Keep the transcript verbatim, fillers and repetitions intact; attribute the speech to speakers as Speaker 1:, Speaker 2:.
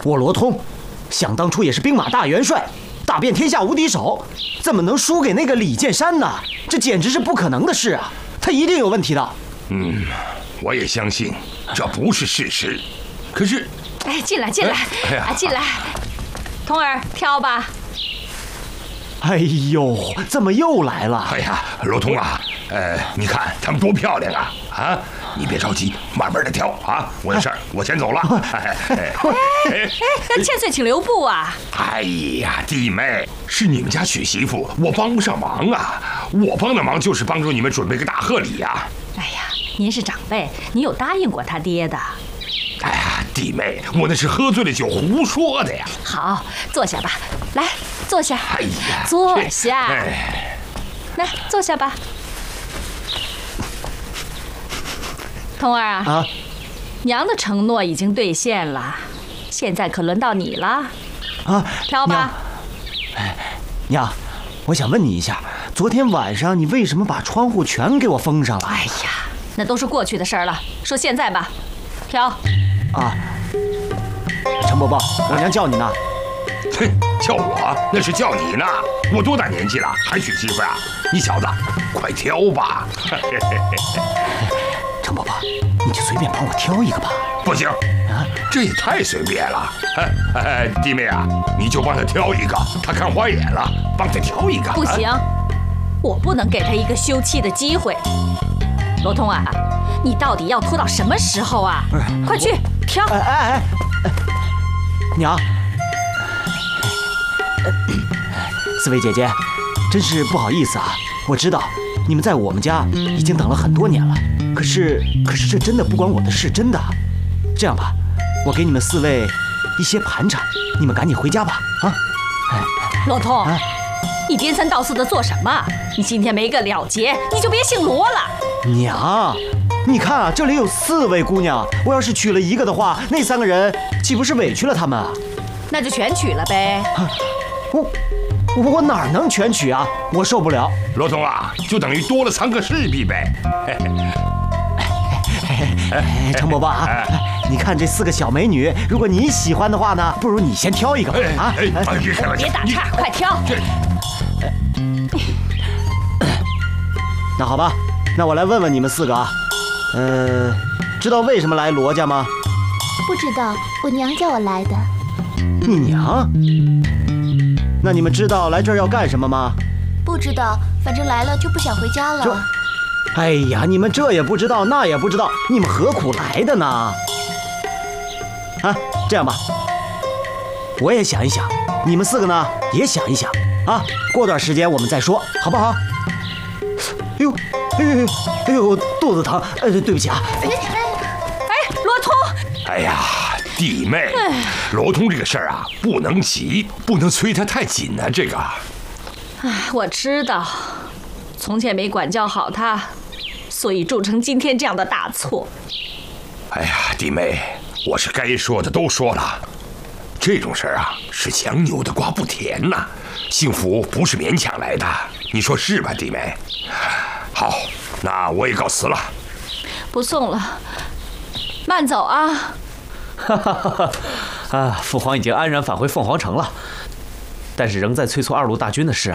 Speaker 1: 我罗通，想当初也是兵马大元帅，打遍天下无敌手，怎么能输给那个李建山呢？这简直是不可能的事啊！他一定有问题的。
Speaker 2: 嗯，我也相信这不是事实。可是，
Speaker 3: 哎，进来，进来，
Speaker 2: 哎呀，
Speaker 3: 啊，进来，童儿挑吧。
Speaker 1: 哎呦，怎么又来了？
Speaker 2: 哎呀，罗通啊，呃，你看他们多漂亮啊！啊，你别着急，慢慢的挑啊。我的事儿，我先走了。哎哎
Speaker 3: 哎，千岁请留步啊！
Speaker 2: 哎呀，弟妹，是你们家娶媳妇，我帮不上忙啊。我帮的忙就是帮助你们准备个大贺礼呀。
Speaker 3: 哎呀，您是长辈，你有答应过他爹的。
Speaker 2: 哎呀，弟妹，我那是喝醉了酒胡说的呀。
Speaker 3: 好，坐下吧，来，坐下。
Speaker 2: 哎呀，
Speaker 3: 坐下。
Speaker 2: 哎，
Speaker 3: 来，坐下吧。童儿啊，
Speaker 1: 啊，
Speaker 3: 娘的承诺已经兑现了，现在可轮到你了。
Speaker 1: 啊，
Speaker 3: 挑吧。
Speaker 1: 哎，娘，我想问你一下，昨天晚上你为什么把窗户全给我封上了？
Speaker 3: 哎呀，那都是过去的事儿了，说现在吧。挑。
Speaker 1: 啊，陈伯伯，我娘叫你呢。
Speaker 2: 哼，叫我那是叫你呢。我多大年纪了，还娶媳妇啊？你小子，快挑吧。
Speaker 1: 陈伯伯，你就随便帮我挑一个吧。
Speaker 2: 不行，
Speaker 1: 啊，
Speaker 2: 这也太随便了。哎哎，弟妹啊，你就帮他挑一个，他看花眼了，帮他挑一个。
Speaker 3: 不行，
Speaker 2: 啊、
Speaker 3: 我不能给他一个休妻的机会。罗通啊，你到底要拖到什么时候啊？快去挑！
Speaker 1: 哎哎哎，娘，四位姐姐，真是不好意思啊。我知道你们在我们家已经等了很多年了，可是可是这真的不关我的事，真的。这样吧，我给你们四位一些盘缠，你们赶紧回家吧。啊，
Speaker 3: 罗通，
Speaker 1: 啊，
Speaker 3: 你颠三倒四的做什么？你今天没个了结，你就别姓罗了。
Speaker 1: 娘，你看啊，这里有四位姑娘，我要是娶了一个的话，那三个人岂不是委屈了他们啊？
Speaker 3: 那就全娶了呗。
Speaker 1: 啊，我我哪能全娶啊？我受不了。
Speaker 2: 罗通啊，就等于多了三个势必呗。
Speaker 1: 程伯伯啊，你看这四个小美女，如果你喜欢的话呢，不如你先挑一个吧。啊，
Speaker 2: 哎哎，别开玩笑，
Speaker 3: 别打岔，快挑。
Speaker 2: 这，
Speaker 1: 那好吧，那我来问问你们四个啊，呃，知道为什么来罗家吗？
Speaker 4: 不知道，我娘叫我来的。
Speaker 1: 你娘？那你们知道来这儿要干什么吗？
Speaker 4: 不知道，反正来了就不想回家了。
Speaker 1: 哎呀，你们这也不知道，那也不知道，你们何苦来的呢？啊，这样吧，我也想一想，你们四个呢也想一想啊，过段时间我们再说，好不好？哎呦，哎呦，哎呦，肚子疼，呃，对不起啊。
Speaker 3: 哎，罗通。
Speaker 2: 哎呀，弟妹，罗通这个事儿啊，不能急，不能催他太紧啊，这个。
Speaker 3: 哎，我知道，从前没管教好他，所以铸成今天这样的大错。
Speaker 2: 哎呀，弟妹，我是该说的都说了，这种事儿啊，是强扭的瓜不甜呐，幸福不是勉强来的，你说是吧，弟妹？好，那我也告辞了。
Speaker 3: 不送了，慢走啊！
Speaker 5: 哈哈哈哈！啊，父皇已经安然返回凤凰城了，但是仍在催促二路大军的事啊。